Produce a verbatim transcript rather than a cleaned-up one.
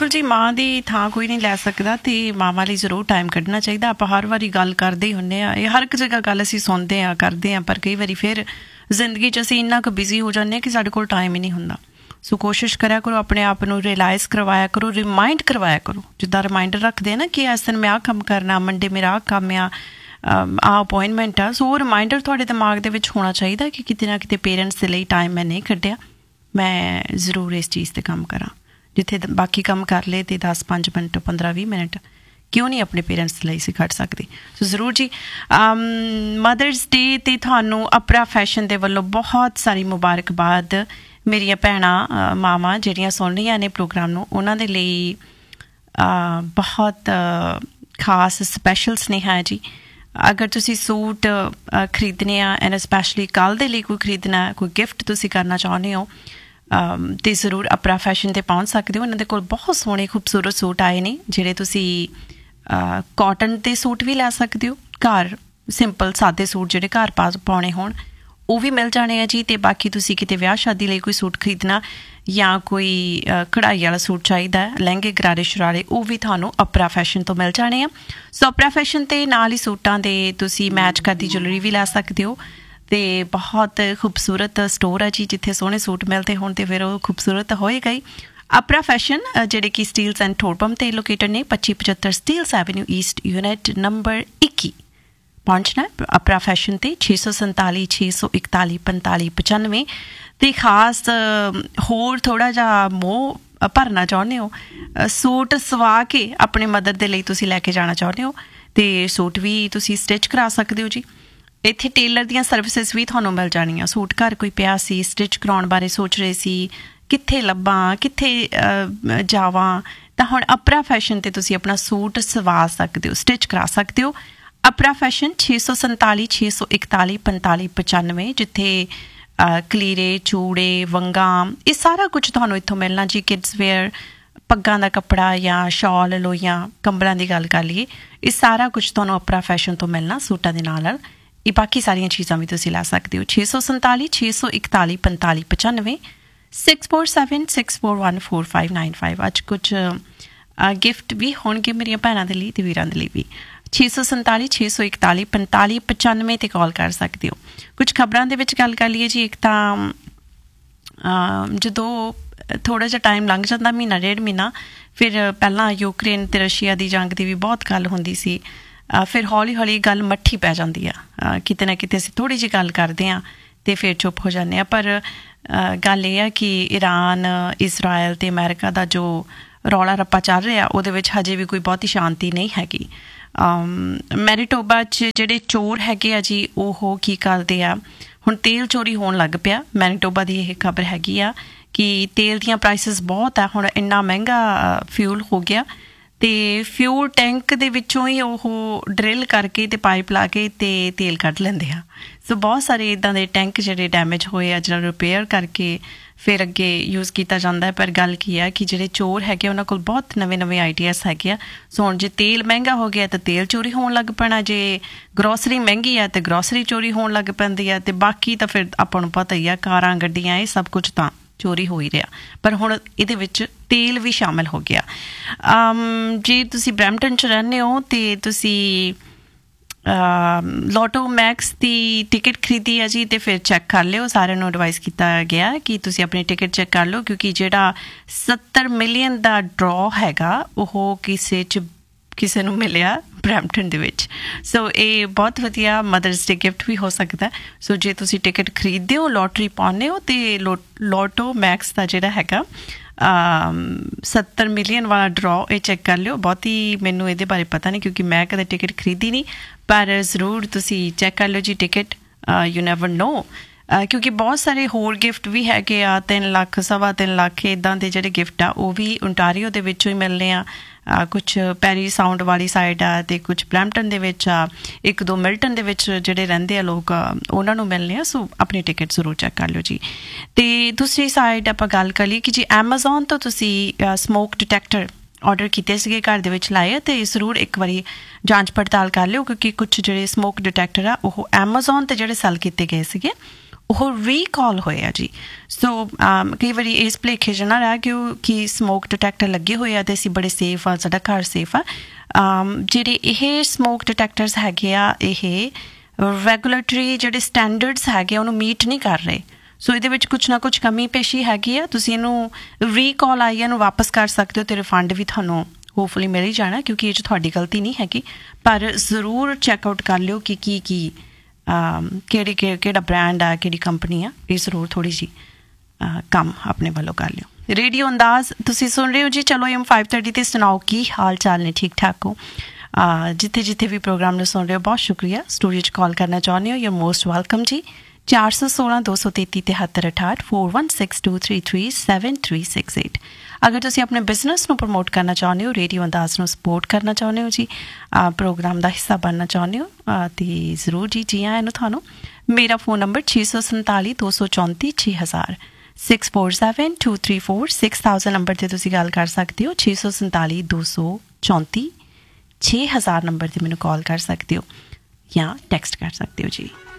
ਬਿਲਕੁਲ ਜੀ, ਮਾਂ ਦੀ ਥਾਂ ਕੋਈ ਨਹੀਂ ਲੈ ਸਕਦਾ ਅਤੇ ਮਾਵਾਂ ਲਈ ਜ਼ਰੂਰ ਟਾਈਮ ਕੱਢਣਾ ਚਾਹੀਦਾ। ਆਪਾਂ ਹਰ ਵਾਰੀ ਗੱਲ ਕਰਦੇ ਹੀ ਹੁੰਦੇ ਹਾਂ, ਇਹ ਹਰ ਇੱਕ ਜਗ੍ਹਾ ਗੱਲ ਅਸੀਂ ਸੁਣਦੇ ਹਾਂ, ਕਰਦੇ ਹਾਂ, ਪਰ ਕਈ ਵਾਰੀ ਫਿਰ ਜ਼ਿੰਦਗੀ 'ਚ ਅਸੀਂ ਇੰਨਾ ਕੁ ਬਿਜ਼ੀ ਹੋ ਜਾਂਦੇ ਹਾਂ ਕਿ ਸਾਡੇ ਕੋਲ ਟਾਈਮ ਹੀ ਨਹੀਂ ਹੁੰਦਾ। ਸੋ ਕੋਸ਼ਿਸ਼ ਕਰਿਆ ਕਰੋ, ਆਪਣੇ ਆਪ ਨੂੰ ਰਿਲਾਈਜ਼ ਕਰਵਾਇਆ ਕਰੋ, ਰਿਮਾਇੰਡ ਕਰਵਾਇਆ ਕਰੋ। ਜਿੱਦਾਂ ਰਿਮਾਈਂਡਰ ਰੱਖਦੇ ਆ ਨਾ ਕਿ ਇਸ ਦਿਨ ਮੈਂ ਆਹ ਕੰਮ ਕਰਨਾ, ਮੰਡੇ ਮੇਰਾ ਆਹ ਕੰਮ ਆ, ਆਹ ਅਪੋਇੰਟਮੈਂਟ ਆ। ਸੋ ਉਹ ਰਿਮਾਇੰਡਰ ਤੁਹਾਡੇ ਦਿਮਾਗ ਦੇ ਵਿੱਚ ਹੋਣਾ ਚਾਹੀਦਾ ਕਿ ਕਿਤੇ ਨਾ ਕਿਤੇ ਪੇਰੈਂਟਸ ਦੇ ਲਈ ਟਾਈਮ ਮੈਂ ਨਹੀਂ ਕੱਢਿਆ, ਮੈਂ ਜ਼ਰੂਰ ਇਸ ਚੀਜ਼ 'ਤੇ ਕੰਮ ਕਰਾਂ। ਜਿੱਥੇ ਬਾਕੀ ਕੰਮ ਕਰ ਲਏ ਅਤੇ ਦਸ ਪੰਜ ਮਿੰਟ ਪੰਦਰਾਂ ਵੀਹ ਮਿੰਟ ਕਿਉਂ ਨਹੀਂ ਆਪਣੇ ਪੇਰੈਂਟਸ ਲਈ ਅਸੀਂ ਕੱਢ ਸਕਦੇ। ਸੋ ਜ਼ਰੂਰ ਜੀ, ਮਦਰਸ ਡੇ 'ਤੇ ਤੁਹਾਨੂੰ ਅਪਰਾ ਫੈਸ਼ਨ ਦੇ ਵੱਲੋਂ ਬਹੁਤ ਸਾਰੀ ਮੁਬਾਰਕਬਾਦ। ਮੇਰੀਆਂ ਭੈਣਾਂ ਮਾਵਾਂ ਜਿਹੜੀਆਂ ਸੁਣ ਰਹੀਆਂ ਨੇ ਪ੍ਰੋਗਰਾਮ ਨੂੰ, ਉਹਨਾਂ ਦੇ ਲਈ ਬਹੁਤ ਖਾਸ ਸਪੈਸ਼ਲ ਸੁਨੇਹਾ ਹੈ ਜੀ। ਅਗਰ ਤੁਸੀਂ ਸੂਟ ਖਰੀਦਣੇ ਆ ਐਂਡ ਸਪੈਸ਼ਲੀ ਕੱਲ੍ਹ ਦੇ ਲਈ ਕੋਈ ਖਰੀਦਣਾ, ਕੋਈ ਗਿਫਟ ਤੁਸੀਂ ਕਰਨਾ ਚਾਹੁੰਦੇ ਹੋ ਅਤੇ ਜ਼ਰੂਰ ਅਪਰਾ ਫੈਸ਼ਨ 'ਤੇ ਪਹੁੰਚ ਸਕਦੇ ਹੋ। ਉਹਨਾਂ ਦੇ ਕੋਲ ਬਹੁਤ ਸੋਹਣੇ ਖੂਬਸੂਰਤ ਸੂਟ ਆਏ ਨੇ, ਜਿਹੜੇ ਤੁਸੀਂ ਕਾਟਨ ਦੇ ਸੂਟ ਵੀ ਲੈ ਸਕਦੇ ਹੋ, ਘਰ ਸਿੰਪਲ ਸਾਦੇ ਸੂਟ ਜਿਹੜੇ ਘਰ ਪਾ ਪਾਉਣੇ ਹੋਣ ਉਹ ਵੀ ਮਿਲ ਜਾਣੇ ਆ ਜੀ। ਅਤੇ ਬਾਕੀ ਤੁਸੀਂ ਕਿਤੇ ਵਿਆਹ ਸ਼ਾਦੀ ਲਈ ਕੋਈ ਸੂਟ ਖਰੀਦਣਾ ਜਾਂ ਕੋਈ ਕਢਾਈ ਵਾਲਾ ਸੂਟ ਚਾਹੀਦਾ, ਲਹਿੰਗੇ ਗਰਾਰੇ ਸ਼ਰਾਰੇ, ਉਹ ਵੀ ਤੁਹਾਨੂੰ ਅਪਰਾ ਫੈਸ਼ਨ ਤੋਂ ਮਿਲ ਜਾਣੇ ਆ। ਸੋ ਅਪਰਾ ਫੈਸ਼ਨ 'ਤੇ ਨਾਲ ਹੀ ਸੂਟਾਂ ਦੇ ਤੁਸੀਂ ਮੈਚ ਕਰਦੀ ਜੁਐਲਰੀ ਵੀ ਲੈ ਸਕਦੇ ਹੋ। ਅਤੇ ਬਹੁਤ ਖੂਬਸੂਰਤ ਸਟੋਰ ਹੈ ਜੀ, ਜਿੱਥੇ ਸੋਹਣੇ ਸੂਟ ਮਿਲਦੇ ਹੋਣ ਅਤੇ ਫਿਰ ਉਹ ਖੂਬਸੂਰਤ ਹੋਏਗਾ ਹੀ। ਅਪਰਾ ਫੈਸ਼ਨ ਜਿਹੜੇ ਕਿ ਸਟੀਲਸ ਐਂਡ ਥੋੜਪੰਮ 'ਤੇ ਲੋਕੇਟਡ ਨੇ, ਪੱਚੀ ਪਝੱਤਰ Steeles avenue East, unit number ਇੱਕੀ ਪਹੁੰਚਣਾ ਅਪਰਾ ਫੈਸ਼ਨ 'ਤੇ। ਛੇ ਸੌ ਸੰਤਾਲੀ ਛੇ ਸੌ ਇਕਤਾਲੀ ਪੰਤਾਲੀ ਪਚਾਨਵੇਂ। ਅਤੇ ਖਾਸ ਹੋਰ ਥੋੜ੍ਹਾ ਜਿਹਾ ਮੋਹ ਭਰਨਾ ਚਾਹੁੰਦੇ ਹੋ, ਸੂਟ ਸਵਾ ਕੇ ਆਪਣੇ ਮਦਰ ਦੇ ਲਈ ਤੁਸੀਂ ਲੈ ਕੇ ਜਾਣਾ ਚਾਹੁੰਦੇ ਹੋ, ਅਤੇ ਸੂਟ ਵੀ ਤੁਸੀਂ ਸਟਿਚ ਕਰਾ ਸਕਦੇ ਹੋ ਜੀ। ਇੱਥੇ ਟੇਲਰ ਦੀਆਂ ਸਰਵਿਸਿਜ਼ ਵੀ ਤੁਹਾਨੂੰ ਮਿਲ ਜਾਣੀਆਂ। ਸੂਟ ਘਰ ਕੋਈ ਪਿਆ ਸੀ, ਸਟਿਚ ਕਰਾਉਣ ਬਾਰੇ ਸੋਚ ਰਹੇ ਸੀ, ਕਿੱਥੇ ਲੱਭਾਂ, ਕਿੱਥੇ ਜਾਵਾਂ, ਤਾਂ ਹੁਣ ਅਪਰਾ ਫੈਸ਼ਨ 'ਤੇ ਤੁਸੀਂ ਆਪਣਾ ਸੂਟ ਸਵਾ ਸਕਦੇ ਹੋ, ਸਟਿਚ ਕਰਾ ਸਕਦੇ ਹੋ। ਅਪਰਾ ਫੈਸ਼ਨ ਛੇ ਸੌ ਸੰਤਾਲੀ ਛੇ ਸੌ ਇਕਤਾਲੀ ਪੰਤਾਲੀ ਪਚਾਨਵੇਂ, ਜਿੱਥੇ ਕਲੀਰੇ, ਚੂੜੇ, ਵੰਗਾਂ, ਇਹ ਸਾਰਾ ਕੁਝ ਤੁਹਾਨੂੰ ਇੱਥੋਂ ਮਿਲਣਾ ਜੀ। ਕਿਡਸ ਵੇਅਰ, ਪੱਗਾਂ ਦਾ ਕੱਪੜਾ ਜਾਂ ਸ਼ਾਲ, ਲੋਈਆਂ, ਕੰਬਲਾਂ ਦੀ ਗੱਲ ਕਰ ਲਈਏ, ਇਹ ਸਾਰਾ ਕੁਝ ਤੁਹਾਨੂੰ ਅਪਰਾ ਫੈਸ਼ਨ ਤੋਂ ਮਿਲਣਾ ਸੂਟਾਂ ਦੇ ਨਾਲ ਨਾਲ। ਇਹ ਬਾਕੀ ਸਾਰੀਆਂ ਚੀਜ਼ਾਂ ਵੀ ਤੁਸੀਂ ਲੈ ਸਕਦੇ ਹੋ। ਛੇ ਸੌ ਸੰਤਾਲੀ ਛੇ ਸੌ ਇਕਤਾਲੀ ਪੰਤਾਲੀ ਪਚਾਨਵੇਂ, six four seven six four one four five nine five. ਅੱਜ ਕੁਝ ਗਿਫਟ ਵੀ ਹੋਣਗੇ ਮੇਰੀਆਂ ਭੈਣਾਂ ਦੇ ਲਈ ਅਤੇ ਵੀਰਾਂ ਦੇ ਲਈ ਵੀ। ਛੇ ਸੌ ਸੰਤਾਲੀ ਛੇ ਸੌ ਇਕਤਾਲੀ ਪੰਤਾਲੀ ਪਚਾਨਵੇਂ 'ਤੇ ਕਾਲ ਕਰ ਸਕਦੇ ਹੋ। ਕੁਝ ਖਬਰਾਂ ਦੇ ਵਿੱਚ ਗੱਲ ਕਰ ਲਈਏ ਜੀ। ਇੱਕ ਤਾਂ ਜਦੋਂ ਥੋੜ੍ਹਾ ਜਿਹਾ ਟਾਈਮ ਲੰਘ ਜਾਂਦਾ, ਮਹੀਨਾ ਡੇਢ ਮਹੀਨਾ, ਫਿਰ ਪਹਿਲਾਂ ਯੂਕਰੇਨ ਅਤੇ ਰਸ਼ੀਆ ਦੀ ਜੰਗ ਦੀ ਵੀ ਬਹੁਤ ਗੱਲ ਹੁੰਦੀ ਸੀ, ਫਿਰ ਹੌਲੀ ਹੌਲੀ ਗੱਲ ਮੱਠੀ ਪੈ ਜਾਂਦੀ ਆ। ਕਿਤੇ ਨਾ ਕਿਤੇ ਅਸੀਂ ਥੋੜ੍ਹੀ ਜਿਹੀ ਗੱਲ ਕਰਦੇ ਹਾਂ ਅਤੇ ਫਿਰ ਚੁੱਪ ਹੋ ਜਾਂਦੇ ਹਾਂ। ਪਰ ਗੱਲ ਇਹ ਆ ਕਿ ਈਰਾਨ, ਇਜ਼ਰਾਈਲ ਅਤੇ ਅਮਰੀਕਾ ਦਾ ਜੋ ਰੌਲਾ ਰੱਪਾ ਚੱਲ ਰਿਹਾ, ਉਹਦੇ ਵਿੱਚ ਹਜੇ ਵੀ ਕੋਈ ਬਹੁਤੀ ਸ਼ਾਂਤੀ ਨਹੀਂ ਹੈਗੀ। ਮੈਨੀਟੋਬਾ 'ਚ ਜਿਹੜੇ ਚੋਰ ਹੈਗੇ ਆ ਜੀ, ਉਹ ਕੀ ਕਰਦੇ ਆ, ਹੁਣ ਤੇਲ ਚੋਰੀ ਹੋਣ ਲੱਗ ਪਿਆ। ਮੈਨੀਟੋਬਾ ਦੀ ਇਹ ਖਬਰ ਹੈਗੀ ਆ ਕਿ ਤੇਲ ਦੀਆਂ ਪ੍ਰਾਈਸਿਸ ਬਹੁਤ ਆ, ਹੁਣ ਇੰਨਾ ਮਹਿੰਗਾ ਫਿਊਲ ਹੋ ਗਿਆ, ਅਤੇ ਫਿਊਲ ਟੈਂਕ ਦੇ ਵਿੱਚੋਂ ਹੀ ਉਹ ਡਰਿਲ ਕਰਕੇ ਅਤੇ ਪਾਈਪ ਲਾ ਕੇ ਅਤੇ ਤੇਲ ਕੱਢ ਲੈਂਦੇ ਆ। ਸੋ ਬਹੁਤ ਸਾਰੇ ਇੱਦਾਂ ਦੇ ਟੈਂਕ ਜਿਹੜੇ ਡੈਮੇਜ ਹੋਏ ਆ, ਜਿਹੜਾ ਰਿਪੇਅਰ ਕਰਕੇ ਫਿਰ ਅੱਗੇ ਯੂਜ਼ ਕੀਤਾ ਜਾਂਦਾ। ਪਰ ਗੱਲ ਕੀ ਹੈ ਕਿ ਜਿਹੜੇ ਚੋਰ ਹੈਗੇ ਉਹਨਾਂ ਕੋਲ ਬਹੁਤ ਨਵੇਂ ਨਵੇਂ ਆਈਡੀਆਸ ਹੈਗੇ ਆ। ਸੋ ਹੁਣ ਜੇ ਤੇਲ ਮਹਿੰਗਾ ਹੋ ਗਿਆ ਤਾਂ ਤੇਲ ਚੋਰੀ ਹੋਣ ਲੱਗ ਪੈਣਾ, ਜੇ ਗਰੋਸਰੀ ਮਹਿੰਗੀ ਆ ਤਾਂ ਗਰੋਸਰੀ ਚੋਰੀ ਹੋਣ ਲੱਗ ਪੈਂਦੀ ਆ, ਅਤੇ ਬਾਕੀ ਤਾਂ ਫਿਰ ਆਪਾਂ ਨੂੰ ਪਤਾ ਹੀ ਆ, ਕਾਰਾਂ, ਗੱਡੀਆਂ, ਇਹ ਸਭ ਕੁਝ ਤਾਂ ਚੋਰੀ ਹੋ ਹੀ ਰਿਹਾ। ਪਰ ਹੁਣ ਇਹਦੇ ਵਿੱਚ ਤੇਲ ਵੀ ਸ਼ਾਮਿਲ ਹੋ ਗਿਆ। ਜੇ ਤੁਸੀਂ ਬਰੈਂਪਟਨ 'ਚ ਰਹਿੰਦੇ ਹੋ ਅਤੇ ਤੁਸੀਂ ਲੋਟੋ ਮੈਕਸ ਦੀ ਟਿਕਟ ਖਰੀਦੀ ਹੈ ਜੀ, ਅਤੇ ਫਿਰ ਚੈੱਕ ਕਰ ਲਿਓ। ਸਾਰਿਆਂ ਨੂੰ ਐਡਵਾਈਸ ਕੀਤਾ ਗਿਆ ਕਿ ਤੁਸੀਂ ਆਪਣੀ ਟਿਕਟ ਚੈੱਕ ਕਰ ਲਓ, ਕਿਉਂਕਿ ਜਿਹੜਾ ਸੱਤਰ ਮਿਲੀਅਨ ਦਾ ਡਰੋ ਹੈਗਾ ਉਹ ਕਿਸੇ 'ਚ ਕਿਸੇ ਨੂੰ ਮਿਲਿਆ ਬਰੈਂਪਟਨ ਦੇ ਵਿੱਚ। ਸੋ ਇਹ ਬਹੁਤ ਵਧੀਆ ਮਦਰਸ ਡੇ ਗਿਫਟ ਵੀ ਹੋ ਸਕਦਾ। ਸੋ ਜੇ ਤੁਸੀਂ ਟਿਕਟ ਖਰੀਦਦੇ ਹੋ, ਲੋਟਰੀ ਪਾਉਂਦੇ ਹੋ, ਅਤੇ ਲੋ ਲੋਟੋ ਮੈਕਸ ਦਾ ਜਿਹੜਾ ਹੈਗਾ ਸੱਤਰ ਮਿਲੀਅਨ ਵਾਲਾ ਡਰੋ, ਇਹ ਚੈੱਕ ਕਰ ਲਿਓ। ਬਹੁਤੀ ਮੈਨੂੰ ਇਹਦੇ ਬਾਰੇ ਪਤਾ ਨਹੀਂ, ਕਿਉਂਕਿ ਮੈਂ ਕਦੇ ਟਿਕਟ ਖਰੀਦੀ ਨਹੀਂ, ਪਰ ਜ਼ਰੂਰ ਤੁਸੀਂ ਚੈੱਕ ਕਰ ਲਿਓ ਜੀ ਟਿਕਟ। ਯੂ ਨੈਵਰ ਨੋ, ਕਿਉਂਕਿ ਬਹੁਤ ਸਾਰੇ ਹੋਰ ਗਿਫਟ ਵੀ ਹੈਗੇ ਆ, ਤਿੰਨ ਲੱਖ ਸਵਾ ਤਿੰਨ ਲੱਖ ਇੱਦਾਂ ਦੇ ਜਿਹੜੇ ਗਿਫਟ ਆ, ਉਹ ਵੀ ਓਨਟਾਰੀਓ ਦੇ ਵਿੱਚੋਂ ਹੀ ਮਿਲਣੇ ਆ। ਕੁਛ ਪੈਰੀ ਸਾਊਂਡ ਵਾਲੀ ਸਾਈਡ ਆ, ਅਤੇ ਕੁਛ ਬਰੈਂਪਟਨ ਦੇ ਵਿੱਚ ਆ, ਇੱਕ ਦੋ ਮਿਲਟਨ ਦੇ ਵਿੱਚ ਜਿਹੜੇ ਰਹਿੰਦੇ ਆ ਲੋਕ, ਉਹਨਾਂ ਨੂੰ ਮਿਲਣੇ ਆ। ਸੋ ਆਪਣੀ ਟਿਕਟ ਜ਼ਰੂਰ ਚੈੱਕ ਕਰ ਲਿਓ ਜੀ। ਅਤੇ ਦੂਸਰੀ ਸਾਈਡ ਆਪਾਂ ਗੱਲ ਕਰ ਲਈ ਕਿ ਜੀ ਐਮਾਜ਼ੋਨ ਤੋਂ ਤੁਸੀਂ ਸਮੋਕ ਡਿਟੈਕਟਰ ਔਡਰ ਕੀਤੇ ਸੀਗੇ, ਘਰ ਦੇ ਵਿੱਚ ਲਾਏ, ਅਤੇ ਜ਼ਰੂਰ ਇੱਕ ਵਾਰੀ ਜਾਂਚ ਪੜਤਾਲ ਕਰ ਲਿਓ, ਕਿਉਂਕਿ ਕੁਛ ਜਿਹੜੇ ਸਮੋਕ ਡਿਟੈਕਟਰ ਆ ਉਹ ਐਮਾਜ਼ੋਨ 'ਤੇ ਜਿਹੜੇ ਸੈਲ ਕੀਤੇ ਗਏ ਸੀਗੇ ਉਹ ਰੀਕਾਲ ਹੋਏ ਆ ਜੀ। ਸੋ ਕਈ ਵਾਰੀ ਇਸ ਭੁਲੇਖੇ 'ਚ ਨਾ ਰਹਿ ਗਿਓ ਕਿ ਸਮੋਕ ਡਿਟੈਕਟਰ ਲੱਗੇ ਹੋਏ ਆ ਅਤੇ ਅਸੀਂ ਬੜੇ ਸੇਫ ਆ, ਸਾਡਾ ਘਰ ਸੇਫ ਆ। ਜਿਹੜੇ ਇਹ ਸਮੋਕ ਡਿਟੈਕਟਰਸ ਹੈਗੇ ਆ, ਇਹ ਰੈਗੂਲੇਟਰੀ ਜਿਹੜੇ ਸਟੈਂਡਰਡਸ ਹੈਗੇ ਆ ਉਹਨੂੰ ਮੀਟ ਨਹੀਂ ਕਰ ਰਹੇ। ਸੋ ਇਹਦੇ ਵਿੱਚ ਕੁਛ ਨਾ ਕੁਛ ਕਮੀ ਪੇਸ਼ੀ ਹੈਗੀ ਆ। ਤੁਸੀਂ ਇਹਨੂੰ ਰੀਕਾਲ ਆਈ ਇਹਨੂੰ ਵਾਪਸ ਕਰ ਸਕਦੇ ਹੋ ਅਤੇ ਰਿਫੰਡ ਵੀ ਤੁਹਾਨੂੰ ਹੋਪਫੁਲੀ ਮਿਲ ਹੀ ਜਾਣਾ, ਕਿਉਂਕਿ ਇਹ 'ਚ ਤੁਹਾਡੀ ਗਲਤੀ ਨਹੀਂ ਹੈਗੀ। ਪਰ ਜ਼ਰੂਰ ਚੈੱਕਆਊਟ ਕਰ ਲਿਓ ਕਿ ਕੀ ਕੀ ਕਿਹੜੀ ਕਿਹੜਾ ਬ੍ਰਾਂਡ ਆ, ਕਿਹੜੀ ਕੰਪਨੀ ਆ। ਇਹ ਜ਼ਰੂਰ ਥੋੜ੍ਹੀ ਜਿਹੀ ਕੰਮ ਆਪਣੇ ਵੱਲੋਂ ਕਰ ਲਿਓ। ਰੇਡੀਓ ਅੰਦਾਜ਼ ਤੁਸੀਂ ਸੁਣ ਰਹੇ ਹੋ ਜੀ। ਚਲੋ ਐਮ ਫਾਈਵ ਥਰਟੀ 'ਤੇ ਸੁਣਾਓ ਕੀ ਹਾਲ ਚਾਲ ਨੇ, ਠੀਕ ਠਾਕ ਹੋ? ਜਿੱਥੇ ਜਿੱਥੇ ਵੀ ਪ੍ਰੋਗਰਾਮ ਨੂੰ ਸੁਣ ਰਹੇ ਹੋ ਬਹੁਤ ਸ਼ੁਕਰੀਆ। ਸਟੂਡੀਓ 'ਚ ਕਾਲ ਕਰਨਾ ਚਾਹੁੰਦੇ ਹੋ, ਯੂ ਮੋਸਟ ਵੈਲਕਮ ਜੀ। ਚਾਰ ਸੌ ਸੋਲਾਂ ਦੋ ਸੌ ਤੇਤੀ ਤਿਹੱਤਰ ਅਠਾਹਠ four one six two three three seven three six eight. ਅਗਰ ਤੁਸੀਂ ਆਪਣੇ ਬਿਜ਼ਨਸ ਨੂੰ ਪ੍ਰਮੋਟ ਕਰਨਾ ਚਾਹੁੰਦੇ ਹੋ, ਰੇਡੀਓ ਅੰਦਾਜ਼ ਨੂੰ ਸਪੋਰਟ ਕਰਨਾ ਚਾਹੁੰਦੇ ਹੋ ਜੀ, ਪ੍ਰੋਗਰਾਮ ਦਾ ਹਿੱਸਾ ਬਣਨਾ ਚਾਹੁੰਦੇ ਹੋ, ਅਤੇ ਜ਼ਰੂਰ ਜੀ ਜੀ ਆਇਆਂ ਨੂੰ ਤੁਹਾਨੂੰ। ਮੇਰਾ ਫੋਨ ਨੰਬਰ ਛੇ ਸੌ ਸੰਤਾਲੀ ਦੋ ਸੌ ਚੌਂਤੀ ਛੇ ਹਜ਼ਾਰ six four seven two three four six thousand number 'ਤੇ ਤੁਸੀਂ ਗੱਲ ਕਰ ਸਕਦੇ ਹੋ। ਛੇ ਸੌ ਸੰਤਾਲੀ ਦੋ ਸੌ ਚੌਂਤੀ ਛੇ ਹਜ਼ਾਰ ਨੰਬਰ 'ਤੇ ਮੈਨੂੰ ਕਾਲ ਕਰ ਸਕਦੇ ਹੋ ਜਾਂ ਟੈਕਸਟ ਕਰ ਸਕਦੇ ਹੋ ਜੀ।